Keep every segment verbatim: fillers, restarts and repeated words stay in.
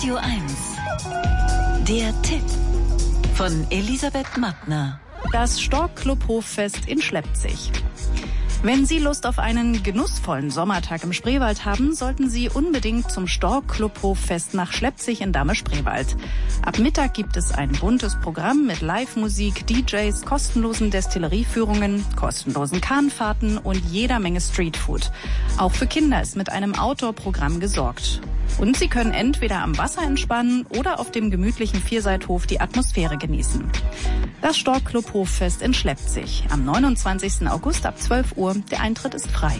Radio eins. Der Tipp von Elisabeth Mattner. Das Stork-Club-Hoffest in Schleppzig. Wenn Sie Lust auf einen genussvollen Sommertag im Spreewald haben, sollten Sie unbedingt zum Stork-Club-Hoffest nach Schleppzig in Dahme-Spreewald. Ab Mittag gibt es ein buntes Programm mit Live-Musik, D Js, kostenlosen Destillerieführungen, kostenlosen Kahnfahrten und jeder Menge Streetfood. Auch für Kinder ist mit einem Outdoor-Programm gesorgt. Und Sie können entweder am Wasser entspannen oder auf dem gemütlichen Vierseithof die Atmosphäre genießen. Das Stork-Club-Hoffest in Schleppzig am neunundzwanzigsten August ab zwölf Uhr. Der Eintritt ist frei.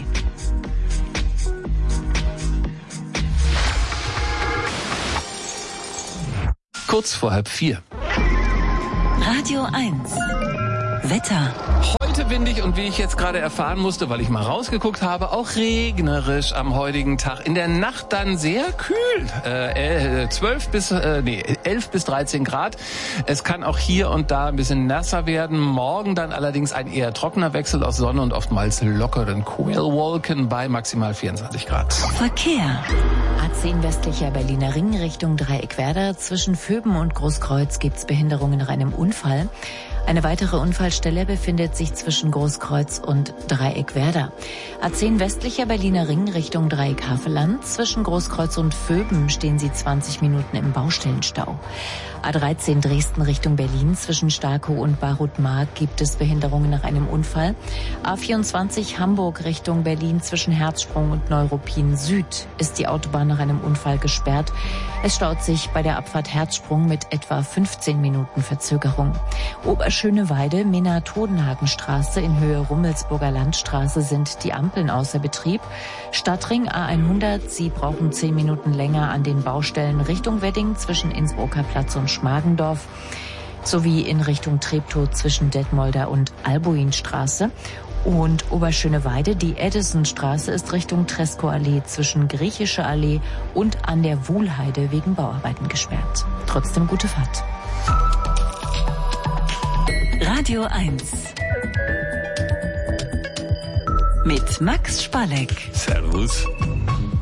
Kurz vor halb vier. Radio eins. Wetter. Heute windig und wie ich jetzt gerade erfahren musste, weil ich mal rausgeguckt habe, auch regnerisch am heutigen Tag. In der Nacht dann sehr kühl. Äh, zwölf bis, äh, nee, elf bis dreizehn Grad. Es kann auch hier und da ein bisschen nasser werden. Morgen dann allerdings ein eher trockener Wechsel aus Sonne und oftmals lockeren Quellwolken bei maximal vierundzwanzig Grad. Verkehr. A zehn westlicher Berliner Ring Richtung Dreieckwerder. Zwischen Vöben und Großkreuz gibt's Behinderungen nach einem Unfall. Eine weitere Unfallstelle befindet sich zwischen Großkreuz und Dreieckwerder. A zehn westlicher Berliner Ring Richtung Dreieck-Havelland. Zwischen Großkreuz und Vöben stehen Sie zwanzig Minuten im Baustellenstau. A dreizehn Dresden Richtung Berlin. Zwischen Starkow und Barut-Mark gibt es Behinderungen nach einem Unfall. A vierundzwanzig Hamburg Richtung Berlin. Zwischen Herzsprung und Neuruppin Süd ist die Autobahn nach einem Unfall gesperrt. Es staut sich bei der Abfahrt Herzsprung mit etwa fünfzehn Minuten Verzögerung. Oberschöneweide, Minna-Todenhagenstraße in Höhe Rummelsburger Landstraße sind die Ampeln außer Betrieb. Stadtring A hundert, Sie brauchen zehn Minuten länger an den Baustellen Richtung Wedding zwischen Innsbrucker Platz und Schmargendorf sowie in Richtung Treptow zwischen Detmolder und Albuinstraße. Und Oberschöneweide, die Edisonstraße ist Richtung Tresco-Allee zwischen Griechische Allee und an der Wuhlheide wegen Bauarbeiten gesperrt. Trotzdem gute Fahrt. Radio eins. Mit Max Spalleck. Servus.